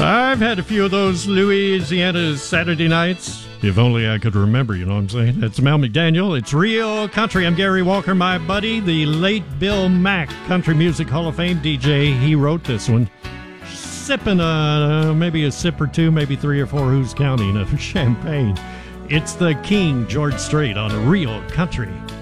I've had a few of those Louisiana Saturday nights. If only I could remember, you know what I'm saying? That's Mel McDaniel. It's Real Country. I'm Gary Walker, my buddy, the late Bill Mack, Country Music Hall of Fame DJ. He wrote this one. Sipping maybe a sip or two, maybe three or four, who's counting, of champagne. It's the King, George Strait, on Real Country.